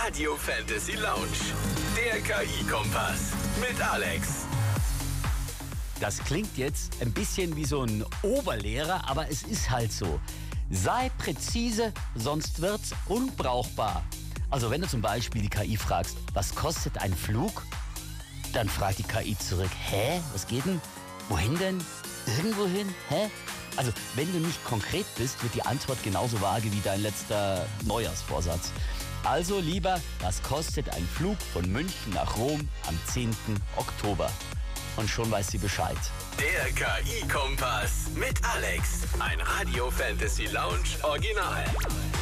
Radio Fantasy Lounge. Der KI-Kompass mit Alex. Das klingt jetzt ein bisschen wie so ein Oberlehrer, aber es ist halt so. Sei präzise, sonst wird's unbrauchbar. Also wenn du zum Beispiel die KI fragst, was kostet ein Flug? Dann fragt die KI zurück, hä? Was geht denn? Wohin denn? Irgendwohin? Hä? Also wenn du nicht konkret bist, wird die Antwort genauso vage wie dein letzter Neujahrsvorsatz. Also lieber, was kostet ein Flug von München nach Rom am 10. Oktober? Und schon weiß sie Bescheid. Der KI-Kompass mit Alex. Ein Radio Fantasy Lounge Original.